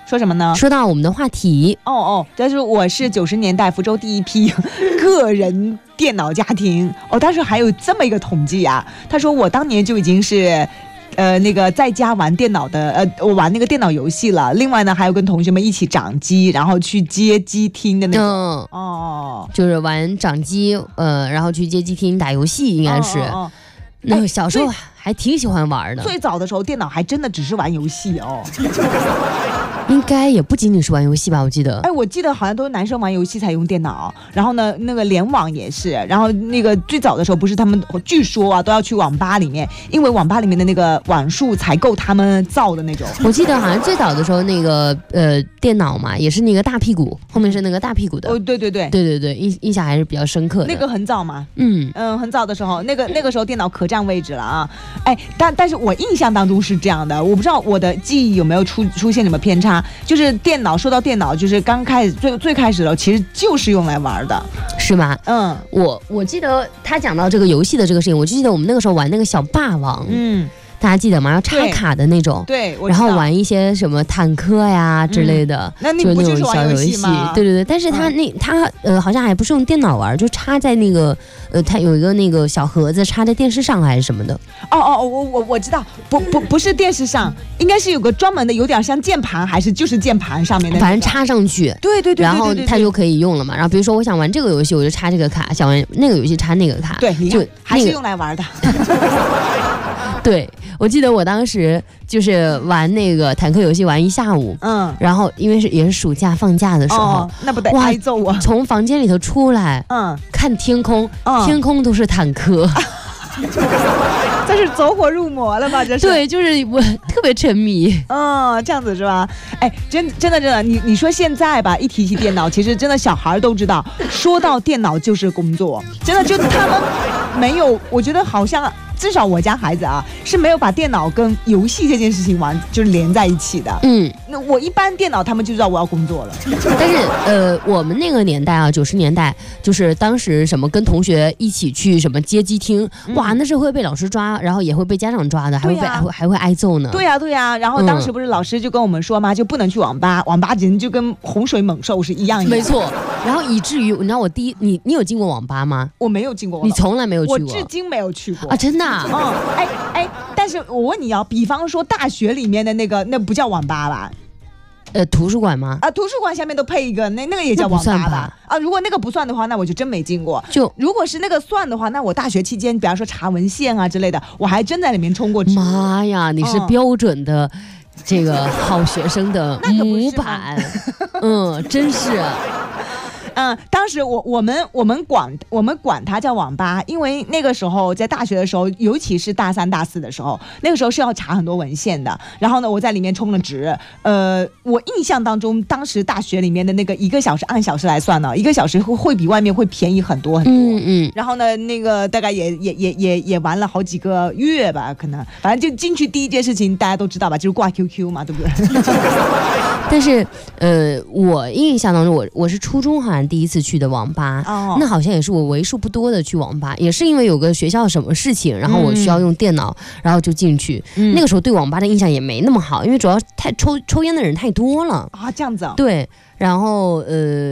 说什么呢？ 说到我们的话题， 但是我是90年代福州第一批个人电脑家庭。当时还有这么一个统计啊，他说我当年就已经是那个在家玩电脑的我玩那个电脑游戏了。另外呢，还有跟同学们一起掌机，然后去街机厅的那种。 就是玩掌机，然后去街机厅打游戏，应该是。那个小时候还挺喜欢玩的。 最早的时候，电脑还真的只是玩游戏哦。 应该也不仅仅是玩游戏吧，我记得。 我记得好像都是男生玩游戏才用电脑，然后呢，那个联网也是，然后那个最早的时候不是他们据说啊都要去网吧里面，因为网吧里面的那个网速才够他们造的那种。 我记得好像最早的时候那个电脑嘛，也是那个大屁股，后面是那个大屁股的。对，印象还是比较深刻的。 那个很早嘛，很早的时候，那个时候电脑可占位置了啊。但是我印象当中是这样的，我不知道我的记忆有没有出现什么偏差。就是电脑，说到电脑，就是刚开始最开始的，其实就是用来玩的， 是吗？我记得他讲到这个游戏的这个事情，我就记得我们那个时候玩那个小霸王，大家记得吗？要插卡的那种， 对， 然后玩一些什么坦克呀之类的， 那你不就是玩游戏吗？ 对，但是他好像还不是用电脑玩，就插在那个他有一个那个小盒子插在电视上还是什么的。 我知道，不是电视上，应该是有个专门的，有点像键盘，还是就是键盘上面的， 反正插上去， 对， 然后它就可以用了嘛。然后比如说我想玩这个游戏，我就插这个卡；想玩那个游戏插那个卡， 对，就还是用来玩的。 对，我记得我当时就是玩那个坦克游戏玩一下午，然后因为也是暑假放假的时候， 那不得挨揍啊！ 从房间里头出来，看天空，天空都是坦克。 这是走火入魔了吧？这是对，就是我特别沉迷。 这样子是吧？真的，你说现在吧，一提起电脑，其实真的小孩都知道，说到电脑就是工作，真的就他们没有，我觉得好像。至少我家孩子啊是没有把电脑跟游戏这件事情就是连在一起的。那我一般电脑他们就知道我要工作了。 但是我们那个年代啊，90年代，就是当时什么跟同学一起去什么街机厅，哇，那是会被老师抓，然后也会被家长抓的，还会挨揍呢。 对呀，然后当时不是老师就跟我们说嘛，就不能去网吧，网吧简直就跟洪水猛兽是一样的。 没错。然后以至于你知道你有进过网吧吗？ 我没有进过网吧。 你从来没有去过？ 我至今没有去过啊，真的。 但是我问你啊，比方说大学里面的那不叫网吧吧？ 图书馆吗？ 图书馆下面都配一个，那个也叫网吧吧？如果那个不算的话，那我就真没进过。如果是那个算的话，那我大学期间，比方说查文献啊之类的，我还真在里面充过值。 妈呀，你是标准的这个好学生的模板。真是。 当时我们管它叫网吧，因为那个时候在大学的时候，尤其是大3、大4的时候，那个时候是要查很多文献的。然后呢，我在里面充了值。我印象当中，当时大学里面的那个1个小时按小时来算呢，1个小时会比外面会便宜很多很多。然后呢，那个大概也玩了好几个月吧，可能反正就进去第一件事情大家都知道吧，就是挂 QQ 嘛，对不对？ 但是我印象当中，我是初中好像第一次去的网吧，那好像也是我为数不多的去网吧，也是因为有个学校什么事情，然后我需要用电脑，然后就进去。那个时候对网吧的印象也没那么好，因为主要抽烟的人太多了啊，这样子。 对，然后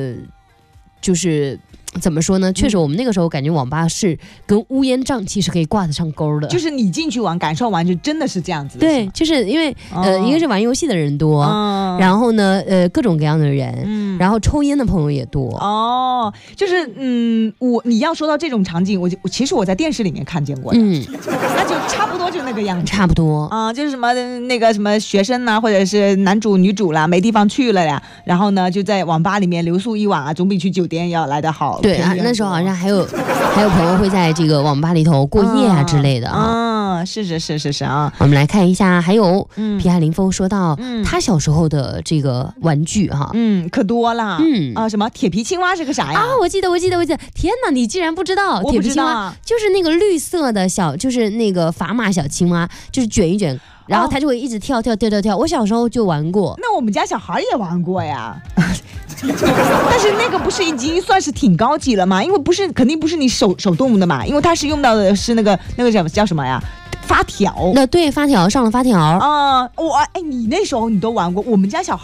就是怎么说呢？确实，我们那个时候感觉网吧是跟乌烟瘴气是可以挂得上钩的。 就是你进去玩，感受完就真的是这样子的。 对，就是因为一个是玩游戏的人多，然后呢各种各样的人，然后抽烟的朋友也多。 就是你要说到这种场景，其实我在电视里面看见过的，那就差不多就那个样子。 差不多就是什么那个什么学生呐，或者是男主女主啦，没地方去了呀，然后呢就在网吧里面留宿一晚啊，总比去酒店要来得好。 对啊，那时候好像还有朋友会在这个网吧里头过夜啊之类的是啊。 我们来看一下，还有皮海林峰说到他小时候的这个玩具哈， 可多了。什么铁皮青蛙是个啥呀？ 我记得，天哪，你竟然不知道？ 我不知道。 铁皮青蛙就是那个绿色的就是那个砝码小青蛙，就是卷一卷，然后它就会一直跳。我小时候就玩过。 那我们家小孩也玩过呀。但是那个不是已经算是挺高级了吗？因为肯定不是你手动的嘛，因为它是用到的是那个叫什么呀？发条。 对，发条上了发条。 你那时候你都玩过？我们家小